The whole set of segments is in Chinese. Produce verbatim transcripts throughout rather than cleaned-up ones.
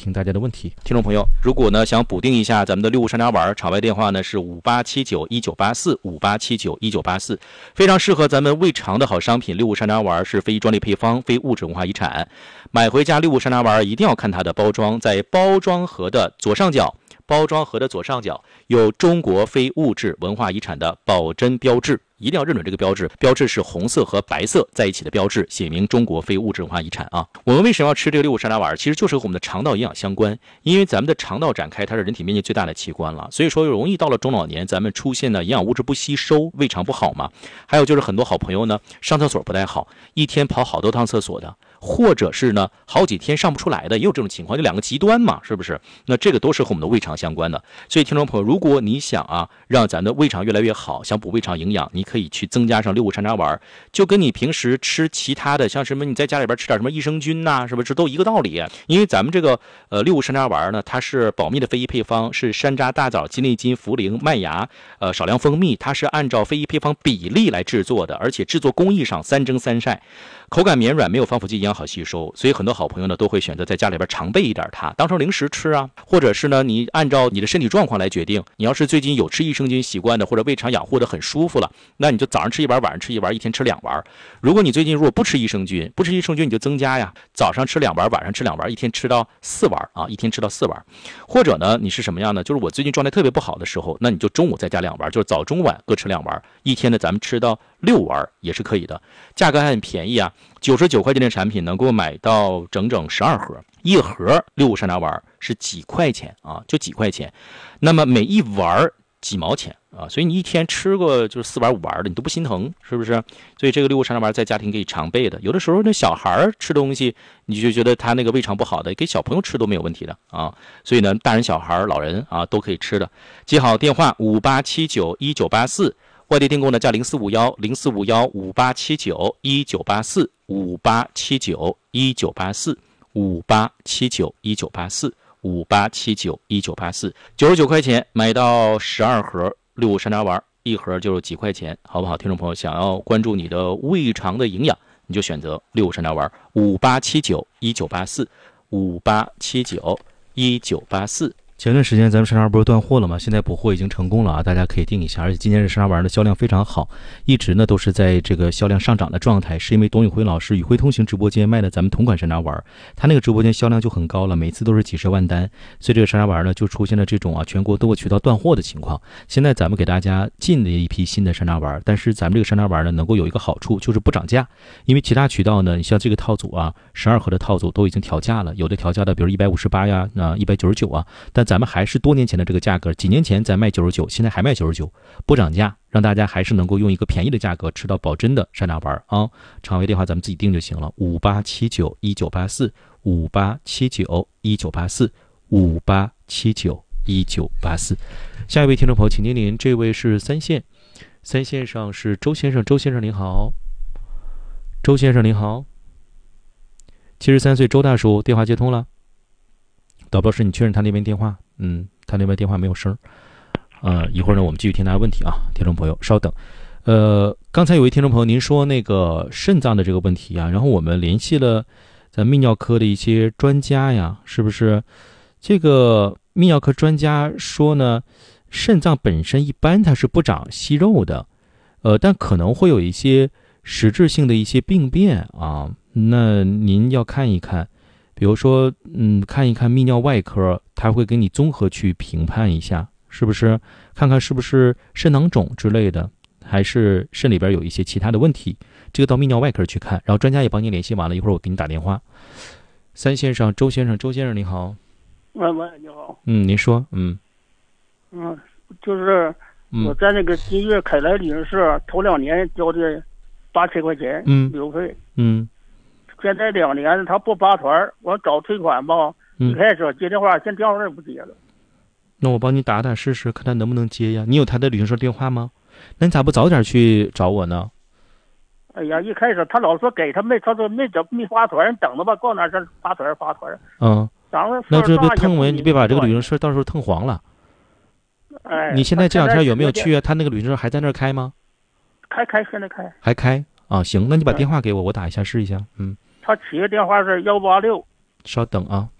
听大家的问题。 听众朋友，如果呢想补丁一下咱们的六物山楂丸，场外电话呢是五八七九一九八四五八七九一九八四，非常适合咱们胃肠的好商品。六物山楂丸是非专利配方，非物质文化遗产。买回家六物山楂丸一定要看它的包装，在包装盒的左上角。包装盒的左上角有中国非物质文化遗产的保真标志，一定要认准这个标志，标志是红色和白色在一起的标志，写明中国非物质文化遗产啊。我们为什么要吃这个六物山楂丸？其实就是和我们的肠道营养相关，因为咱们的肠道展开它是人体面积最大的器官了，所以说容易到了中老年咱们出现的营养物质不吸收，胃肠不好嘛。还有就是很多好朋友呢上厕所不太好，一天跑好多趟厕所的，或者是呢好几天上不出来的，也有这种情况，就两个极端嘛，是不是？那这个都是和我们的胃肠相关的。所以听众朋友，如果你想啊让咱的胃肠越来越好，想补胃肠营养，你可以去增加上六物山楂丸，就跟你平时吃其他的像什么你在家里边吃点什么益生菌呐、啊，是不是都一个道理？因为咱们这个呃六物山楂丸呢，它是保密的非遗配方，是山楂、大枣、鸡内金、茯苓、麦芽、呃少量蜂蜜，它是按照非遗配方比例来制作的，而且制作工艺上三蒸三晒，口感绵软，没有防腐剂，营养好吸收。所以很多好朋友呢都会选择在家里边常备一点它，当成零食吃啊，或者是呢你按照你的身体状况来决定。你要是最近有吃益生菌习惯的，或者胃肠养护的很舒服了，那你就早上吃一丸，晚上吃一丸，一天吃两丸。如果你最近如果不吃益生菌，不吃益生菌你就增加呀，早上吃两丸，晚上吃两丸，一天吃到四丸啊，一天吃到四丸。或者呢你是什么样呢？就是我最近状态特别不好的时候，那你就中午再加两丸，就是早中晚各吃两丸，一天呢咱们吃到六丸也是可以的。价格还很便宜啊，九十九块钱的产品能够买到整整十二盒，一盒六物山楂丸是几块钱啊，就几块钱。那么每一丸几毛钱啊，所以你一天吃个就是四丸五丸的，你都不心疼，是不是？所以这个六物山楂丸在家庭可以常备的。有的时候那小孩吃东西，你就觉得他那个胃肠不好的，给小朋友吃都没有问题的啊。所以呢，大人、小孩、老人啊都可以吃的。记好电话五八七九一九八四，外地订购呢加零四五幺零四五幺五八七九一九八四五八七九一九八四五八七九一九八四。五八七九一九八四，九十九块钱买到十二盒六物山楂丸，一盒就是几块钱，好不好？听众朋友，想要关注你的胃肠的营养，你就选择六物山楂丸，五八七九一九八四，五八七九一九八四。 前段时间咱们山楂丸不是断货了吗？现在补货已经成功了啊，大家可以订一下。而且今年这山楂丸的销量非常好，一直呢都是在这个销量上涨的状态，是因为董宇辉老师宇辉通行直播间卖的咱们同款山楂丸，他那个直播间销量就很高了，每次都是几十万单，所以这个山楂丸呢就出现了这种啊全国多个渠道断货的情况。现在咱们给大家进了一批新的山楂丸，但是咱们这个山楂丸呢能够有一个好处，就是不涨价，因为其他渠道呢，你像这个套组啊，十二盒的套组都已经调价了，有的调价的比如一百五十八呀，啊一百九十九啊，但咱们还是多年前的这个价格，几年前咱卖九十九，现在还卖九十九，不涨价，让大家还是能够用一个便宜的价格吃到保真的山楂丸啊！场外电话咱们自己定就行了，五八七九一九八四，五八七九一九八四，五八七九一九八四。下一位听众朋友，请听您，这位是三线，三线上是周先生，周先生您好，周先生您好，七十三岁周大叔，电话接通了。导播师，你确认他那边电话？嗯，他那边电话没有声。呃，一会儿呢，我们继续听大家问题啊，听众朋友稍等。呃，刚才有位听众朋友，您说那个肾脏的这个问题啊，然后我们联系了咱泌尿科的一些专家呀，是不是？这个泌尿科专家说呢，肾脏本身一般它是不长息肉的，呃，但可能会有一些实质性的一些病变啊，那您要看一看。比如说，嗯，看一看泌尿外科，他会给你综合去评判一下，是不是？看看是不是肾囊肿之类的，还是肾里边有一些其他的问题，这个到泌尿外科去看，然后专家也帮您联系完了，一会儿我给你打电话。三线上周先生，周先生你好。 喂喂，你好。 嗯，您说，嗯。 嗯，就是我在那个金悦凯莱旅行社头两年交的八千块钱旅游费。 嗯。 现在两年他不发团，我找退款吧，一开始接电话，现在电话也不接了。 那我帮你打打试试，看他能不能接呀？你有他的旅行社电话吗？那你咋不早点去找我呢？ 哎呀，一开始他老说给他没，他说没没发团，等着吧，告诉哪这发团发团。 嗯，那这不腾为你别把这个旅行社到时候腾黄了。 哎， 你现在这两天有没有去啊？他那个旅行社还在那儿开吗？ 开开，现在开。 还开啊？行，那你把电话给我，我打一下试一下。嗯。 他企业电话是幺八六， 稍等啊，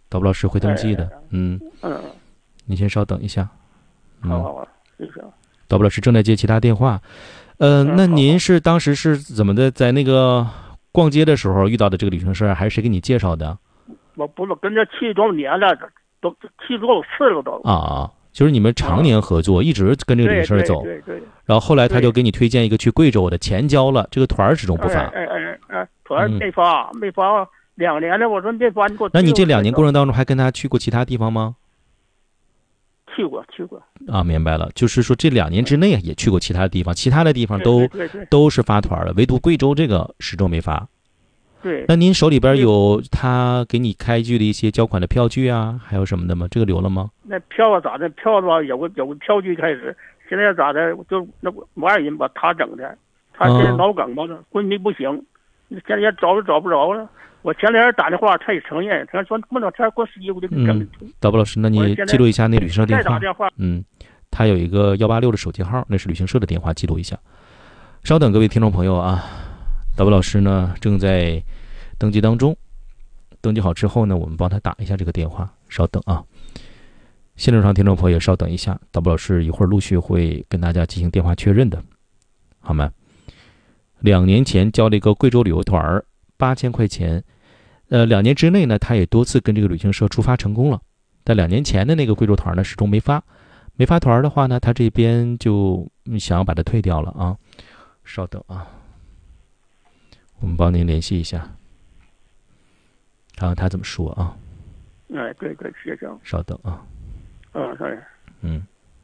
导播老师会登记的。 哎、 嗯嗯， 你先稍等一下。 嗯、好好，谢谢。 导播老师正在接其他电话。呃， 嗯、 那您是当时是怎么的，在那个逛街的时候遇到的这个旅行社，还是谁给你介绍的？ 我不是跟着去多少年了，都去多少次了都。 啊，就是你们常年合作，嗯、一直跟这个旅行社走。 对对 对, 对。 然后后来他就给你推荐一个去贵州的，钱交了，这个团始终不发。 哎哎哎哎，团没发，嗯、没发两年了。我说没发，你给我。 那你这两年过程当中还跟他去过其他地方吗？ 去过去过。 啊，明白了，就是说这两年之内也去过其他的地方，其他的地方都对对对对都是发团的，唯独贵州这个始终没发。 对。 那您手里边有他给你开具的一些交款的票据啊，还有什么的吗？这个留了吗？ 那票啊咋的？票的话有个有个票据开始，现在咋的？就那我爱人把他整的，他现在脑梗吧，昏迷不醒，现在也找都找不着了。我前两天打电话，他也承认，他说过两天给我洗衣服就整。 嗯，导播老师，那你记录一下那旅行社电话。 电话嗯，他有一个幺八六的手机号，那是旅行社的电话，记录一下。稍等，各位听众朋友啊，导播老师呢正在登记当中，登记好之后呢，我们帮他打一下这个电话。稍等啊，线路上听众朋友稍等一下，导播老师一会儿陆续会跟大家进行电话确认的，好吗？两年前交了一个贵州旅游团八千块钱。呃，两年之内呢，他也多次跟这个旅行社出发成功了，但两年前的那个贵州团呢，始终没发，没发团的话呢，他这边就想要把它退掉了啊。稍等啊，我们帮您联系一下，看看他怎么说啊。 哎，对对，谢谢。 稍等啊。 嗯，对。 嗯。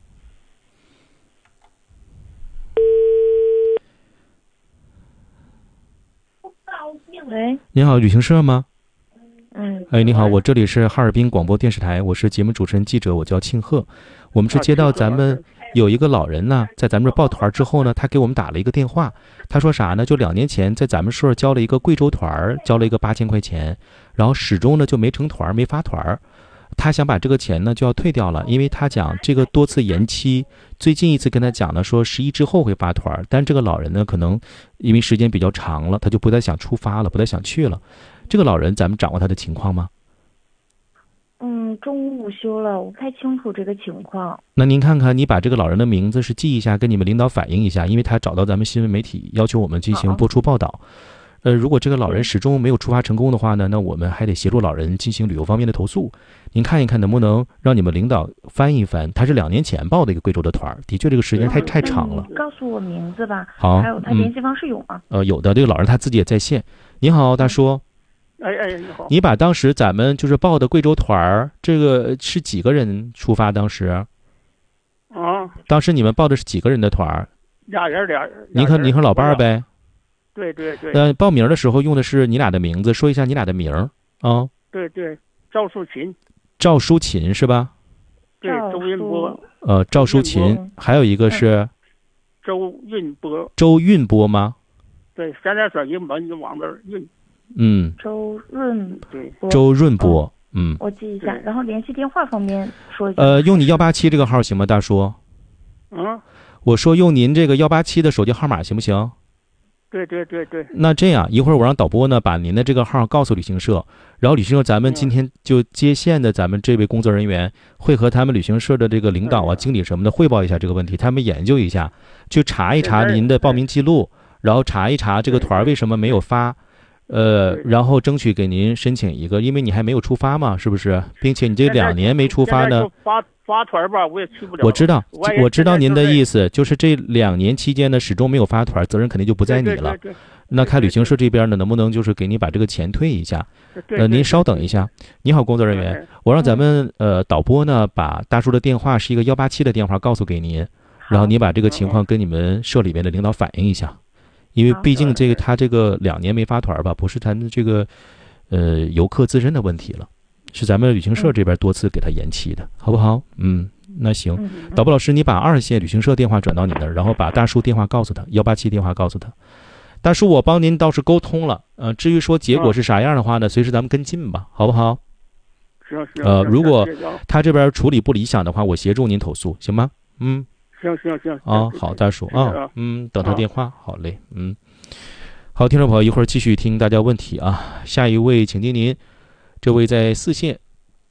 喂， 你好，旅行社吗？ 嗯， 哎，你好，我这里是哈尔滨广播电视台，我是节目主持人记者，我叫庆贺。我们是接到咱们有一个老人呢，在咱们这报团之后呢，他给我们打了一个电话，他说啥呢？就两年前在咱们社交了一个贵州团，交了一个八千块钱，然后始终呢就没成团，没发团。他想把这个钱呢就要退掉了，因为他讲这个多次延期，最近一次跟他讲呢说十一之后会发团，但这个老人呢可能因为时间比较长了，他就不再想出发了，不再想去了。这个老人咱们掌握他的情况吗？ 嗯，中午午休了，我不太清楚这个情况。 那您看看，你把这个老人的名字是记一下，跟你们领导反映一下，因为他找到咱们新闻媒体，要求我们进行播出报道。呃，如果这个老人始终没有出发成功的话呢，那我们还得协助老人进行旅游方面的投诉。您看一看能不能让你们领导翻一翻，他是两年前报的一个贵州的团，的确这个时间太太长了。 告诉我名字吧。 好， 还有他联系方式有吗？ 嗯、呃，有的，这个老人他自己也在线。你好，大叔。 哎哎，你好。 你把当时咱们就是报的贵州团，这个是几个人出发？当时？ 啊。 当时你们报的是几个人的团？ 俩人，俩人。 您和您和老伴儿呗。 对对对。 呃，报名的时候用的是你俩的名字，说一下你俩的名儿啊。 对对，赵淑琴。 赵淑琴是吧？ 对，周运波。 呃，赵淑琴，还有一个是。 周运波。 周运波吗？ 对，现在说英文就往那儿运。 嗯。 周润波。 周润波，嗯。 我记一下，然后联系电话方面说一下。 呃，用你幺八七这个号行吗，大叔？ 嗯。 我说用您这个幺八七的手机号码行不行？ 对对对对。 那这样一会儿我让导播呢把您的这个号告诉旅行社，然后旅行社咱们今天就接线的咱们这位工作人员会和他们旅行社的这个领导啊、经理什么的汇报一下这个问题，他们研究一下，去查一查您的报名记录，然后查一查这个团为什么没有发，呃，然后争取给您申请一个，因为你还没有出发嘛，是不是？并且你这两年没出发呢。 发团吧，我也去不了。 我知道，我知道您的意思，就是这两年期间呢，始终没有发团，责任肯定就不在你了。那看旅行社这边呢，能不能就是给你把这个钱退一下？呃，您稍等一下。你好，工作人员，我让咱们呃导播呢把大叔的电话是一个幺八七的电话告诉给您，然后你把这个情况跟你们社里面的领导反映一下，因为毕竟这个他这个两年没发团吧，不是咱们这个呃游客自身的问题了。是咱们旅行社这边多次给他延期的，好不好？嗯，那行。导播老师，你把二线旅行社电话转到你那儿，然后把大叔电话告诉他，幺八七电话告诉他。大叔，我帮您倒是沟通了，呃，至于说结果是啥样的话呢，随时咱们跟进吧，好不好？ 行行。 呃，如果他这边处理不理想的话，我协助您投诉，行吗？嗯。 行行行。 啊，好，大叔啊，嗯，等他电话，好嘞，嗯。好，听众朋友，一会儿继续听大家问题啊。下一位，请听您。这位在四线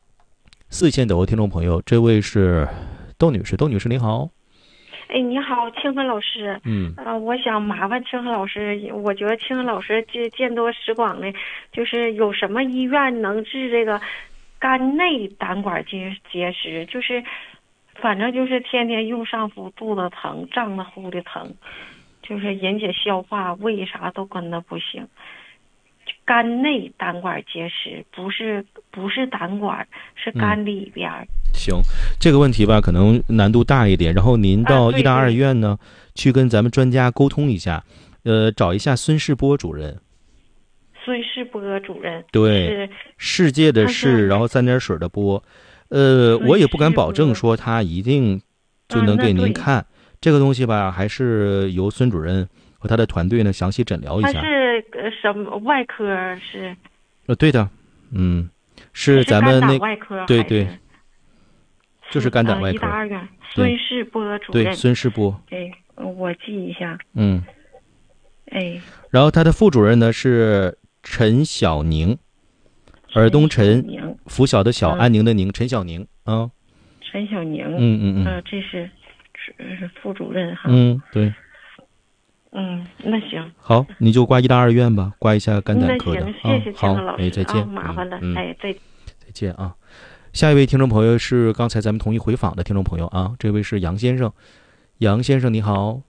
四线的听众朋友，这位是窦女士，窦女士您好。 哎，你好，清河老师。 嗯， 呃，我想麻烦清河老师，我觉得清河老师见见多识广的，就是有什么医院能治这个肝内胆管结结石？就是反正就是天天用上腹，肚子疼，胀得乎的疼，就是引起消化，胃啥都跟着不行。肝内胆管结石不是不是胆管，是肝里边。嗯、 行，这个问题吧，可能难度大一点。然后您到医大二院呢，啊、去跟咱们专家沟通一下，呃，找一下孙世波主任。 孙世波主任， 对，世界的世，然后三点水的波。呃，我也不敢保证说他一定就能给您看、啊、这个东西吧，还是由孙主任和他的团队呢详细诊疗一下。 他是什么外科是？ 呃，对的，嗯，是咱们那外科， 对对，就是肝胆外科。 医大二院孙世波主任， 对，孙世波。 对，我记一下。 嗯， 哎。 然后他的副主任呢是陈小宁，尔东陈，拂晓的晓，安宁的宁，陈小宁啊。 陈小宁， 嗯嗯嗯， 呃，这是是副主任哈。 嗯，对。 嗯，那行， 好，你就挂医大二院吧，挂一下肝胆科的。 那行，谢谢清河老师。 哎，再见， 哦、麻烦了， 嗯、 哎，再再见啊。下一位听众朋友是刚才咱们同意回访的听众朋友啊，这位是杨先生，杨先生你好。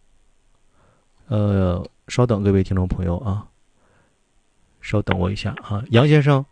呃，稍等，各位听众朋友啊，稍等我一下啊，杨先生，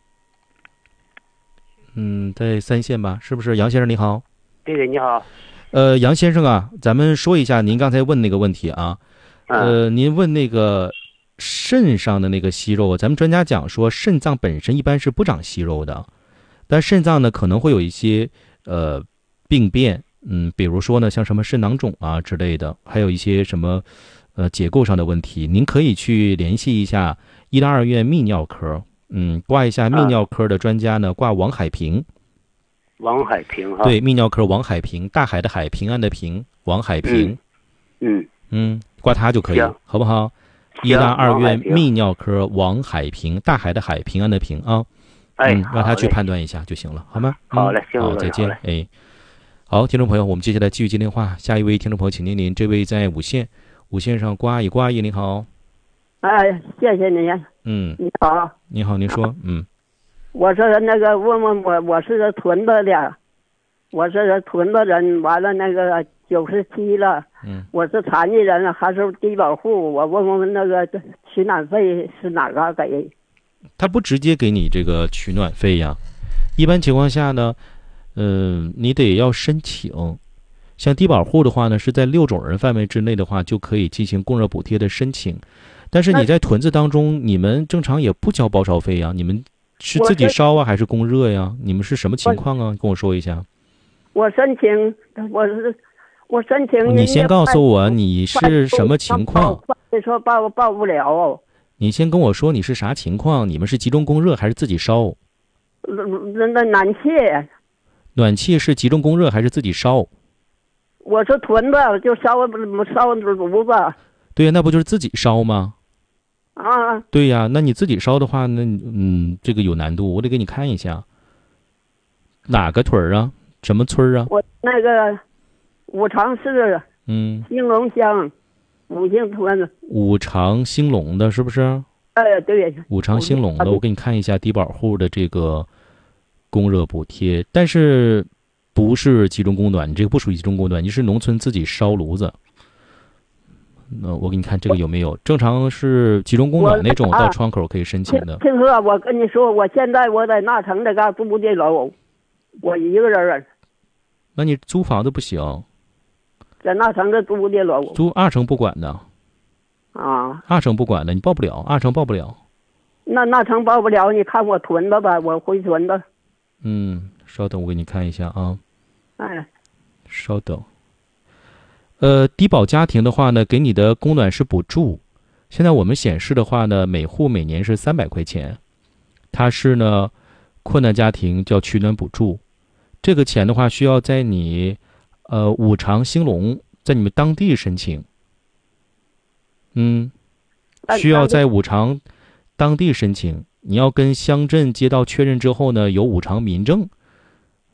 嗯，在三线吧，是不是？杨先生你好。 对对，你好。 呃，杨先生啊，咱们说一下您刚才问那个问题啊。呃，您问那个肾上的那个息肉，咱们专家讲说，肾脏本身一般是不长息肉的，但肾脏呢可能会有一些呃病变，嗯，比如说呢像什么肾囊肿啊之类的，还有一些什么呃结构上的问题，您可以去联系一下医大二院泌尿科，嗯，挂一下泌尿科的专家呢，挂王海平。 王海平哈。 对，泌尿科王海平，大海的海，平安的平，王海平。 嗯。嗯嗯，挂他就可以，好不好？医大二院泌尿科王海平，大海的海，平安的平啊。 哎、 嗯，让他去判断一下就行了，好吗？ 好嘞，行、 嗯、好，再见。哎，好，听众朋友，我们接下来继续接电话。下一位听众朋友，请您您，这位在五线，五线上瓜一瓜一，您好。 哎，谢谢您。 嗯， 你好。 你好，您说，嗯。 我是那个问问我，我是屯子的，我是屯子人，完了那个九十七了。 嗯， 我是残疾人，还是低保户？我问问那个取暖费是哪个给？ 他不直接给你这个取暖费呀。一般情况下呢，嗯、呃，你得要申请。像低保户的话呢，是在六种人范围之内的话，就可以进行供热补贴的申请。但是你在屯子当中，你们正常也不交报销费呀，你们是自己烧啊，还是供热呀？你们是什么情况啊？跟我说一下。 我申请，我是。我申请， 你先告诉我你是什么情况？ 你说报报不了。 你先跟我说你是啥情况？你们是集中供热还是自己烧？ 那那暖气。 暖气是集中供热还是自己烧？ 我是屯子，就烧烧炉子。 对呀，那不就是自己烧吗？ 啊。对呀，那你自己烧的话，那嗯，这个有难度，我得给你看一下。哪个屯儿啊？什么村啊？ 我那个。五常市， 嗯， 兴隆乡，五星屯。 五常兴隆的是不是？ 哎，对。 五常兴隆的，我给你看一下低保户的这个供热补贴，但是不是集中供暖，你这个不属于集中供暖，你是农村自己烧炉子。那我给你看这个有没有？正常是集中供暖那种，到窗口可以申请的。 听说我跟你说，我现在我在那城这嘎租的楼，我一个人。 那你租房子不行。 在那城这租的楼， 租二城不管的， 啊， 二城不管的，你报不了，二城报不了。 那那城报不了，你看我屯子吧，我回屯子。 嗯，稍等，我给你看一下啊。 哎， 稍等。呃，低保家庭的话呢，给你的供暖是补助，现在我们显示的话呢，每户每年是三百块钱，它是呢，困难家庭叫取暖补助，这个钱的话需要在你。呃，五常兴隆在你们当地申请，嗯，需要在五常当地申请。你要跟乡镇街道确认之后呢，由五常民政